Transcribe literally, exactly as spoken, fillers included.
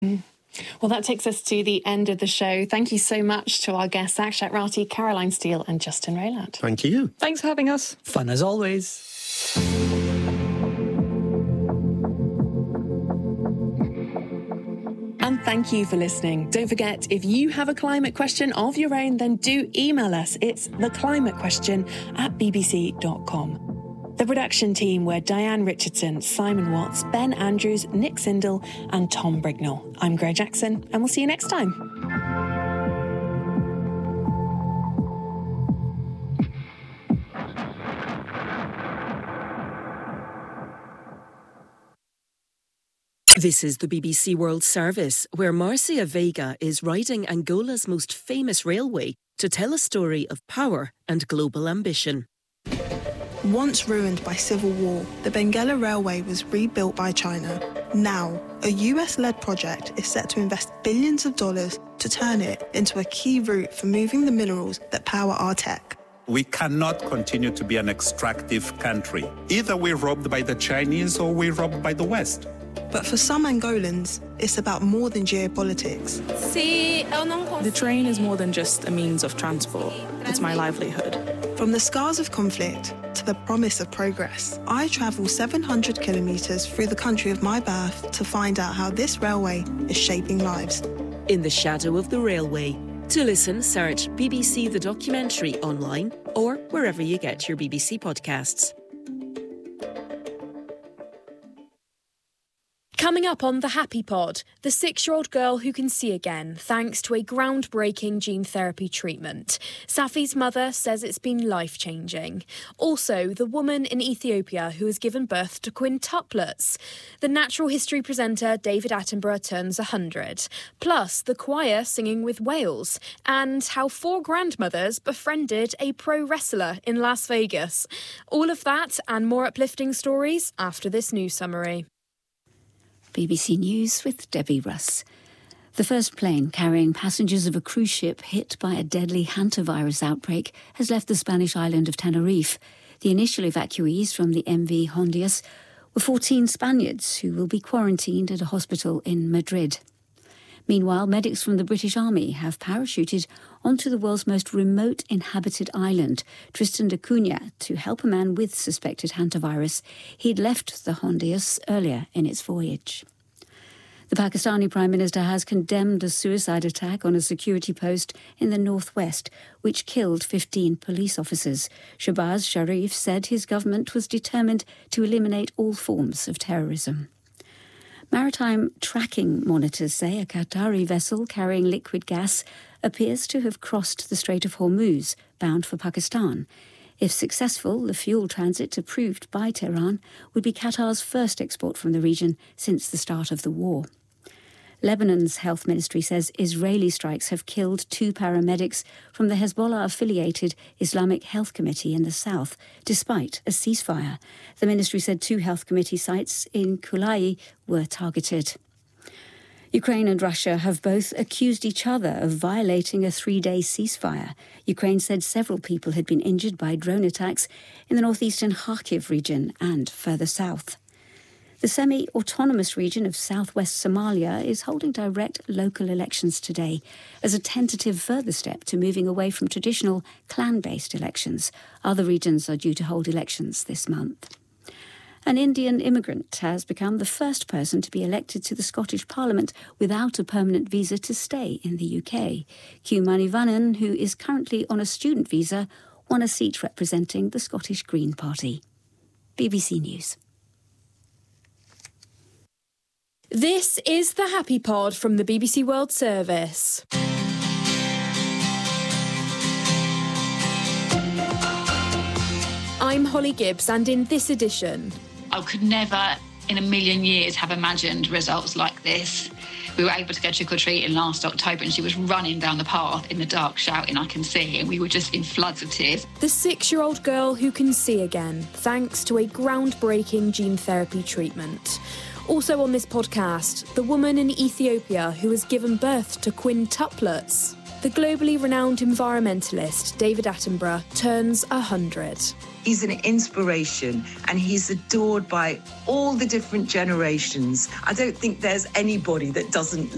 Mm. Well, that takes us to the end of the show. Thank you so much to our guests, Akshat Rathi, Caroline Steele and Justin Rowland. Thank you. Thanks for having us. Fun as always. And thank you for listening. Don't forget, if you have a climate question of your own, then do email us. It's theclimatequestion at b b c dot com. The production team were Diane Richardson, Simon Watts, Ben Andrews, Nick Sindel and Tom Brignall. I'm Greg Jackson, and we'll see you next time. This is the B B C World Service, where Marcia Vega is riding Angola's most famous railway to tell a story of power and global ambition. Once ruined by civil war, the Benguela Railway was rebuilt by China. Now, a U S-led project is set to invest billions of dollars to turn it into a key route for moving the minerals that power our tech. We cannot continue to be an extractive country. Either we're robbed by the Chinese or we're robbed by the West. But for some Angolans, it's about more than geopolitics. The train is more than just a means of transport. It's my livelihood. From the scars of conflict to the promise of progress, I travel seven hundred kilometres through the country of my birth to find out how this railway is shaping lives. In the shadow of the railway. To listen, search B B C The Documentary online or wherever you get your B B C podcasts. Coming up on The Happy Pod, the six-year-old girl who can see again thanks to a groundbreaking gene therapy treatment. Safi's mother says it's been life-changing. Also, the woman in Ethiopia who has given birth to quintuplets. The natural history presenter David Attenborough turns one hundred. Plus, the choir singing with whales. And how four grandmothers befriended a pro wrestler in Las Vegas. All of that and more uplifting stories after this news summary. B B C News with Debbie Russ. The first plane carrying passengers of a cruise ship hit by a deadly hantavirus outbreak has left the Spanish island of Tenerife. The initial evacuees from the M V Hondias were fourteen Spaniards who will be quarantined at a hospital in Madrid. Meanwhile, medics from the British Army have parachuted onto the world's most remote inhabited island, Tristan da Cunha, to help a man with suspected hantavirus. He'd left the Hondias earlier in its voyage. The Pakistani Prime Minister has condemned a suicide attack on a security post in the northwest, which killed fifteen police officers. Shahbaz Sharif said his government was determined to eliminate all forms of terrorism. Maritime tracking monitors say a Qatari vessel carrying liquid gas appears to have crossed the Strait of Hormuz, bound for Pakistan. If successful, the fuel transit approved by Tehran would be Qatar's first export from the region since the start of the war. Lebanon's health ministry says Israeli strikes have killed two paramedics from the Hezbollah-affiliated Islamic Health Committee in the south, despite a ceasefire. The ministry said two health committee sites in Kulai were targeted. Ukraine and Russia have both accused each other of violating a three-day ceasefire. Ukraine said several people had been injured by drone attacks in the northeastern Kharkiv region and further south. The semi-autonomous region of southwest Somalia is holding direct local elections today as a tentative further step to moving away from traditional clan-based elections. Other regions are due to hold elections this month. An Indian immigrant has become the first person to be elected to the Scottish Parliament without a permanent visa to stay in the U K. Hugh Manivannan, who is currently on a student visa, won a seat representing the Scottish Green Party. B B C News. This is The Happy Pod from the B B C World Service. I'm Holly Gibbs, and in this edition... I could never in a million years have imagined results like this. We were able to go trick-or-treating last October and she was running down the path in the dark shouting, "I can see," and we were just in floods of tears. The six-year-old girl who can see again, thanks to a groundbreaking gene therapy treatment. Also on this podcast, the woman in Ethiopia who has given birth to quintuplets. The globally renowned environmentalist David Attenborough turns one hundred. He's an inspiration and he's adored by all the different generations. I don't think there's anybody that doesn't